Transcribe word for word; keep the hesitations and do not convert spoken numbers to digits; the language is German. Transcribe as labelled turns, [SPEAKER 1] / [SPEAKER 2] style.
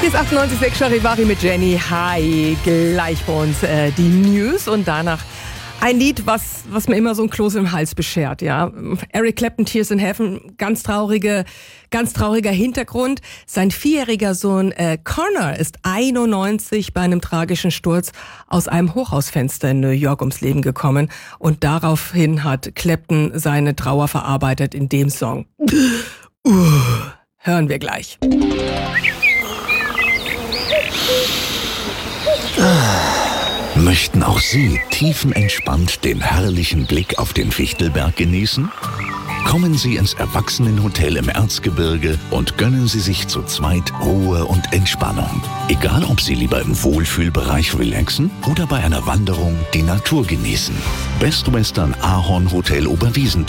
[SPEAKER 1] Hier ist achtundneunzig Komma sechs Charivari mit Jenny. Hi, gleich bei uns äh, die News und danach ein Lied, was, was mir immer so ein Kloß im Hals beschert, ja. Eric Clapton, Tears in Heaven, ganz traurige, ganz trauriger Hintergrund. Sein vierjähriger Sohn äh, Connor ist einundneunzig bei einem tragischen Sturz aus einem Hochhausfenster in New York ums Leben gekommen. Und daraufhin hat Clapton seine Trauer verarbeitet in dem Song. Uh, hören wir gleich.
[SPEAKER 2] Möchten auch Sie tiefenentspannt den herrlichen Blick auf den Fichtelberg genießen? Kommen Sie ins Erwachsenenhotel im Erzgebirge und gönnen Sie sich zu zweit Ruhe und Entspannung. Egal, ob Sie lieber im Wohlfühlbereich relaxen oder bei einer Wanderung die Natur genießen. Best Western Ahorn Hotel Oberwiesenthal.